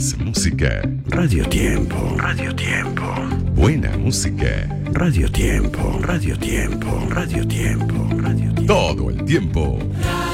Más música. Radio Tiempo. Radio Tiempo. Buena música. Radio Tiempo. Radio Tiempo. Radio Tiempo. Radio Tiempo. Todo el tiempo.